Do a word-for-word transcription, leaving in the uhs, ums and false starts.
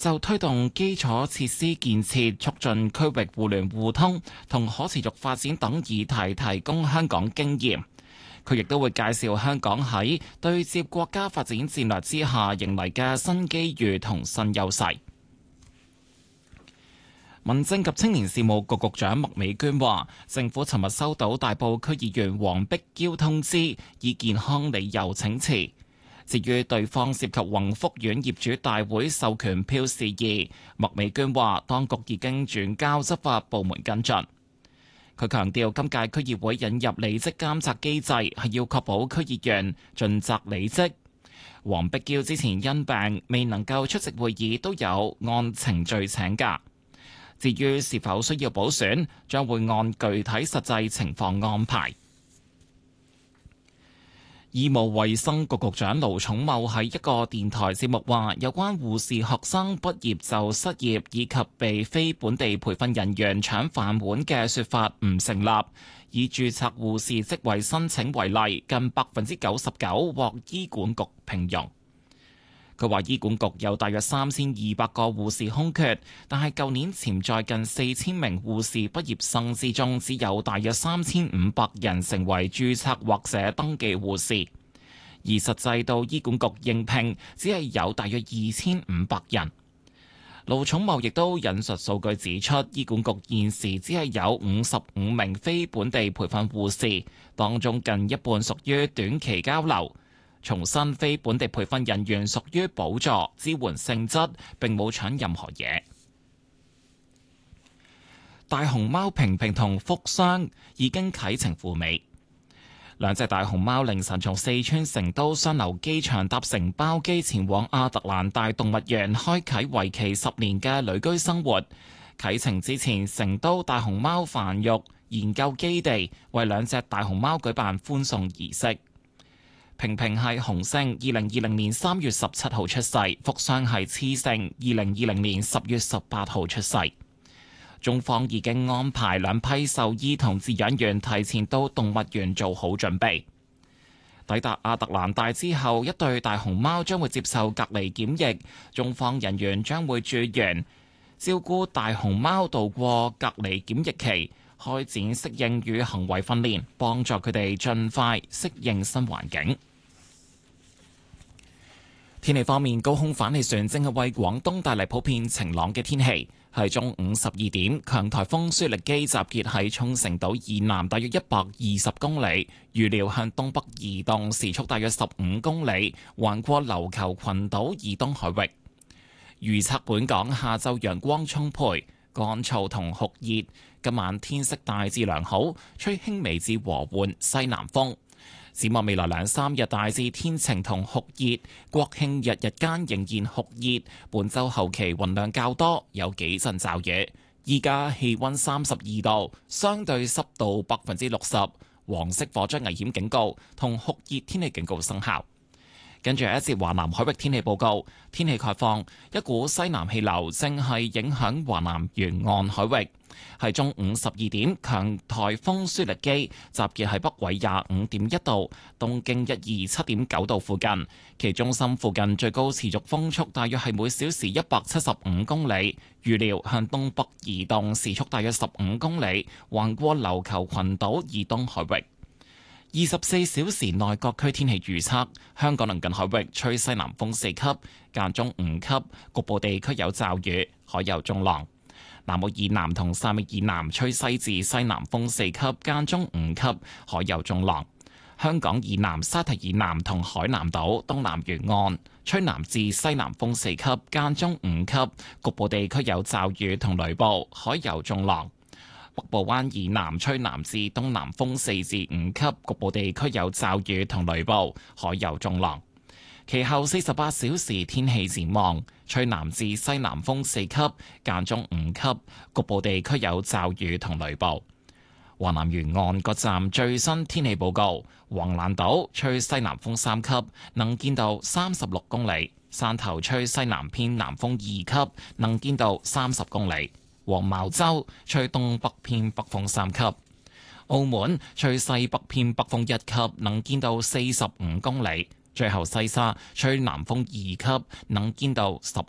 就推動基礎設施建設、促進區域互聯互通同可持續發展等議題提供香港經驗。佢亦都會介紹香港喺對接國家發展戰略之下迎嚟嘅新機遇同新優勢。民政及青年事務局局長麥美娟話，政府尋日收到大埔區議員黃碧嬌通知，以健康理由請辭。至於對方涉及宏福苑業主大會授權票事宜，麥美娟話，當局已經轉交執法部門跟進。佢強調，今屆區議會引入履職監察機制，係要確保區議員盡責履職。黃碧嬌之前因病未能夠出席會議，都有按程序請假。至於是否需要補選，將會按具體實際情況安排。醫務衛生局局長盧寵茂喺一個電台節目話，有關護士學生畢業就失業以及被非本地培訓人員搶飯碗嘅說法唔成立。以註冊護士職位申請為例，近百分之九十九獲醫管局聘用。佢話醫管局有大約三千二百個護士空缺，但係舊年潛在近四千名護士畢業生之中，只有大約三千五百人成為註冊或者登記護士，而實際到醫管局應聘，只係有大約二千五百人。盧寵茂亦都引述數據指出，醫管局現時只係有五十五名非本地培訓護士，當中近一半屬於短期交流。重申非本地培訓人員屬於補助支援性質，並冇搶任何嘢。大熊貓平平同福箱已經啟程赴美。兩隻大熊貓凌晨從四川成都雙流機場搭乘包機前往亞特蘭大動物園，開啟為期十年嘅旅居生活。啟程之前，成都大熊貓繁育研究基地為兩隻大熊貓舉辦歡送儀式。平平係雄性，二零二零年三月十七號出世；福箱係雌性，二零二零年十月十八號出世。中方已經安排兩批獸醫同飼養員提前到動物園做好準備。抵達亞特蘭大之後，一對大熊貓將會接受隔離檢疫，中方人員將會駐園照顧大熊貓度過隔離檢疫期，開展適應與行為訓練，幫助佢哋盡快適應新環境。天氣方面，高空反氣旋正係為廣東帶嚟普遍晴朗嘅天氣。係中午十二點，強颱風舒力基集結喺沖繩島以南大約一百二十公里，預料向東北移動，時速大約十五公里，橫過琉球群島以東海域。預測本港下晝陽光充沛、乾燥同酷熱，今晚天色大致良好，吹輕微至和緩西南風。展望未來兩三日大致天晴同酷熱，國慶日日間仍然酷熱，本週後期雲量較多，有幾陣驟雨。依家氣溫三十二度，相對濕度百分之六十，黃色火災危險警告同酷熱天氣警告生效。跟住一節華南海域天氣報告，天氣概況，一股西南氣流正係影響華南沿岸海域。係中午十二點，強颱風舒力基集結喺北緯廿五點一度，東經一二七點九度附近。其中心附近最高持續風速大約係每小時一百七十五公里，預料向東北移動，時速大約十五公里，橫過琉球群島以東海域。二十四小時內各區天氣預測：香港鄰近海域吹西南風四級，間中五級，局部地區有驟雨，海有中浪。南澳以南同汕尾以南吹西至西南風四級，間中五級，海有中浪。香港以南、沙堤以南同海南島東南沿岸吹南至西南風四級，間中五級，局部地區有驟雨同雷暴，海有中浪。北部灣以南吹南至東南風四至五級，局部地區有驟雨同雷暴，海有中浪。其後四十八小時天氣展望，吹南至西南風四級，間中五級，局部地區有驟雨同雷暴。華南沿岸各站最新天氣報告：橫瀾島吹西南風三級，能見度三十六公里；汕頭吹西南偏南風二級，能見度三十公里；黃茅洲吹東北偏北風三級；澳門吹西北偏北風一級，能見度四十五公里。最後西沙吹南風二級，能見度十